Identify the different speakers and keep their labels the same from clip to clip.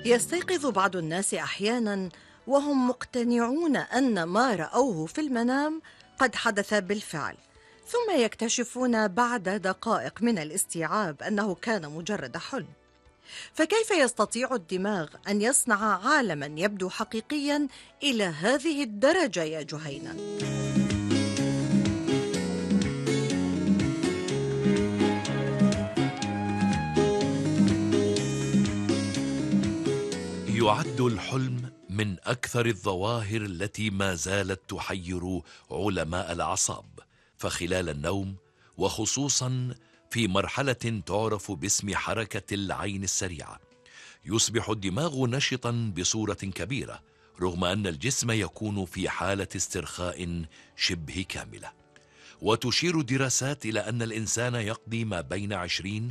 Speaker 1: يستيقظ بعض الناس أحيانا وهم مقتنعون أن ما رأوه في المنام قد حدث بالفعل، ثم يكتشفون بعد دقائق من الاستيعاب أنه كان مجرد حلم. فكيف يستطيع الدماغ أن يصنع عالما يبدو حقيقيا إلى هذه الدرجة يا جهينة؟
Speaker 2: يعد الحلم من أكثر الظواهر التي ما زالت تحير علماء الأعصاب، فخلال النوم وخصوصا في مرحلة تعرف باسم حركة العين السريعة يصبح الدماغ نشطا بصورة كبيرة، رغم أن الجسم يكون في حالة استرخاء شبه كاملة. وتشير الدراسات إلى أن الإنسان يقضي ما بين 20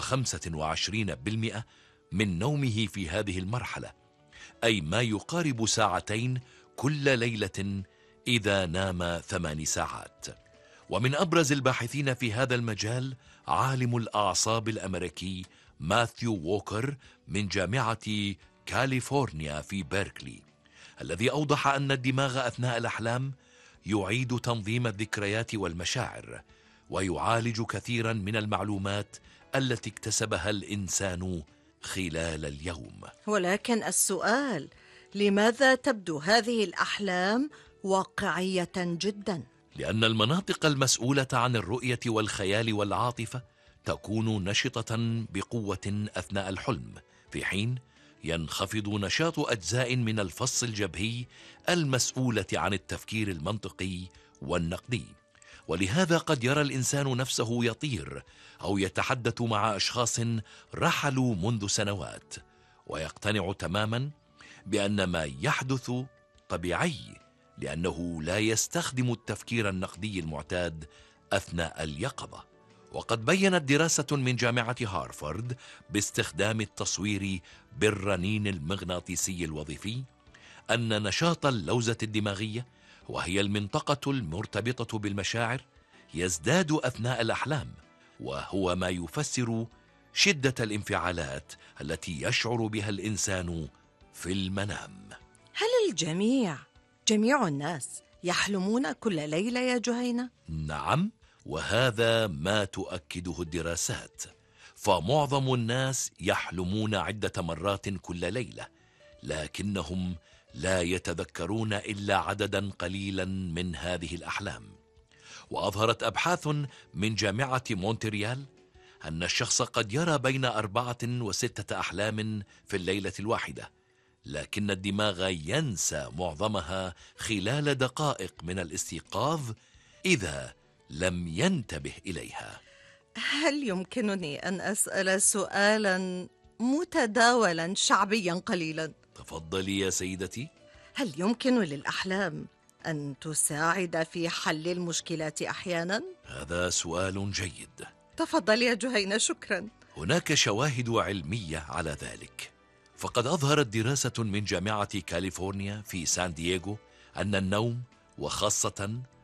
Speaker 2: و25% من نومه في هذه المرحلة، أي ما يقارب ساعتين كل ليلة إذا نام 8 ساعات. ومن أبرز الباحثين في هذا المجال عالم الأعصاب الأمريكي ماثيو ووكر من جامعة كاليفورنيا في بيركلي، الذي أوضح أن الدماغ أثناء الأحلام يعيد تنظيم الذكريات والمشاعر، ويعالج كثيرا من المعلومات التي اكتسبها الإنسان خلال اليوم.
Speaker 1: ولكن السؤال: لماذا تبدو هذه الأحلام واقعية جدا؟
Speaker 2: لأن المناطق المسؤولة عن الرؤية والخيال والعاطفة تكون نشطة بقوة أثناء الحلم، في حين ينخفض نشاط أجزاء من الفص الجبهي المسؤولة عن التفكير المنطقي والنقدي. ولهذا قد يرى الإنسان نفسه يطير أو يتحدث مع أشخاص رحلوا منذ سنوات، ويقتنع تماما بأن ما يحدث طبيعي، لأنه لا يستخدم التفكير النقدي المعتاد أثناء اليقظة. وقد بيّنت دراسة من جامعة هارفارد باستخدام التصوير بالرنين المغناطيسي الوظيفي أن نشاط اللوزة الدماغية، وهي المنطقة المرتبطة بالمشاعر، يزداد أثناء الأحلام، وهو ما يفسر شدة الانفعالات التي يشعر بها الإنسان في المنام.
Speaker 1: هل جميع الناس يحلمون كل ليلة يا جهينة؟
Speaker 2: نعم، وهذا ما تؤكده الدراسات، فمعظم الناس يحلمون عدة مرات كل ليلة، لكنهم لا يتذكرون إلا عددا قليلا من هذه الأحلام. وأظهرت أبحاث من جامعة مونتريال أن الشخص قد يرى بين 4 و6 أحلام في الليلة الواحدة، لكن الدماغ ينسى معظمها خلال دقائق من الاستيقاظ إذا لم ينتبه إليها.
Speaker 1: هل يمكنني أن أسأل سؤالا متداولا شعبيا قليلا؟
Speaker 2: تفضلي يا سيدتي.
Speaker 1: هل يمكن للأحلام أن تساعد في حل المشكلات أحيانا؟
Speaker 2: هذا سؤال جيد.
Speaker 1: تفضل يا جهينة، شكرا.
Speaker 2: هناك شواهد علمية على ذلك، فقد أظهرت دراسة من جامعة كاليفورنيا في سان دييغو أن النوم، وخاصة